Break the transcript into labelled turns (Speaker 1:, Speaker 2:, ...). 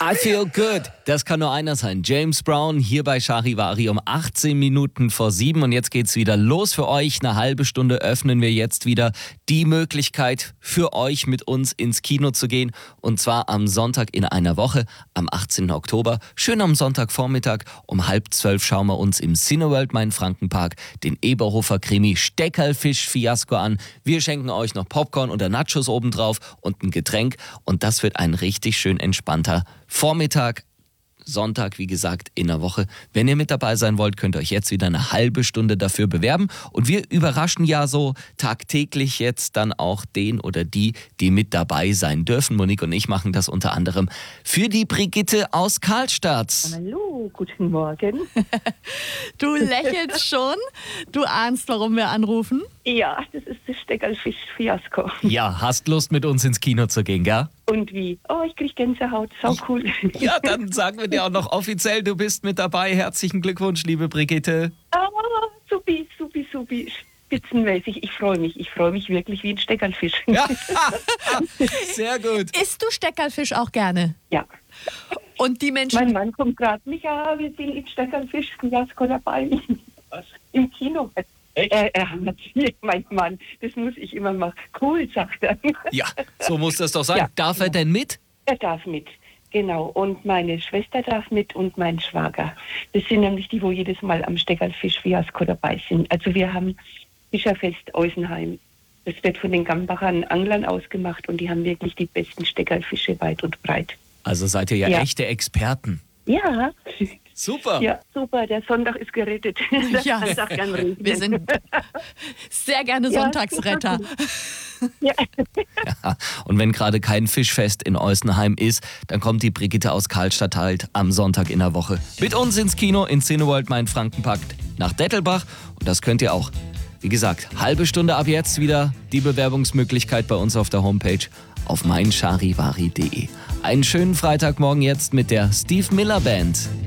Speaker 1: I feel good. Das kann nur einer sein. James Brown hier bei Charivari um 18 Minuten vor 7. Und jetzt geht's wieder los für euch. Eine halbe Stunde öffnen wir jetzt wieder die Möglichkeit für euch mit uns ins Kino zu gehen. Und zwar am Sonntag in einer Woche, am 18. Oktober. Schön am Sonntagvormittag um 11:30 schauen wir uns im Cineworld Main-Franken-Park den Eberhofer-Krimi Steckerlfisch-Fiasko an. Wir schenken euch noch Popcorn oder Nachos obendrauf und ein Getränk. Und das wird ein richtig schön entspannter Vormittag, Sonntag, wie gesagt, in der Woche. Wenn ihr mit dabei sein wollt, könnt ihr euch jetzt wieder eine halbe Stunde dafür bewerben. Und wir überraschen ja so tagtäglich jetzt dann auch den oder die mit dabei sein dürfen. Monique und ich machen das unter anderem für die Brigitte aus Karlstadt.
Speaker 2: Hallo, guten Morgen.
Speaker 3: Du lächelst schon. Du ahnst, warum wir anrufen.
Speaker 2: Ja, das ist das Steckerlfisch-Fiasko.
Speaker 1: Ja, hast Lust mit uns ins Kino zu gehen, gell?
Speaker 2: Und wie? Oh, ich krieg Gänsehaut. Sau cool.
Speaker 1: Ja, dann sagen wir dir auch noch offiziell, du bist mit dabei. Herzlichen Glückwunsch, liebe Brigitte.
Speaker 2: Ah, supi. Spitzenmäßig. Ich freue mich wirklich wie ein Steckerlfisch.
Speaker 1: Ja, sehr gut.
Speaker 3: Isst du Steckerlfisch auch gerne?
Speaker 2: Ja.
Speaker 3: Und die Menschen...
Speaker 2: Mein Mann kommt gerade. Micha, wir sind im Steckerlfisch-Fiasko dabei. Was? Im Kino. Natürlich, mein Mann, das muss ich immer machen. Cool, sagt er.
Speaker 1: Ja, so muss das doch sein.
Speaker 2: Ja.
Speaker 1: Darf er denn mit?
Speaker 2: Er darf mit, genau. Und meine Schwester darf mit und mein Schwager. Das sind nämlich die, wo jedes Mal am Steckerlfisch-Fiasko dabei sind. Also wir haben Fischerfest Eusenheim. Das wird von den Gambachern Anglern ausgemacht und die haben wirklich die besten Steckerlfische weit und breit.
Speaker 1: Also seid ihr ja echte Experten.
Speaker 2: Ja.
Speaker 1: Super.
Speaker 2: Ja, super. Der Sonntag ist gerettet.
Speaker 3: Ja,
Speaker 2: Sonntag kann regnen.
Speaker 3: wir sind sehr gerne Sonntagsretter.
Speaker 2: Ja.
Speaker 1: Ja, und wenn gerade kein Fischfest in Eusenheim ist, dann kommt die Brigitte aus Karlstadt halt am Sonntag in der Woche mit uns ins Kino in Cineworld Main-Franken-Park nach Dettelbach. Und das könnt ihr auch. Wie gesagt, halbe Stunde ab jetzt wieder die Bewerbungsmöglichkeit bei uns auf der Homepage auf meincharivari.de. Einen schönen Freitagmorgen jetzt mit der Steve Miller Band.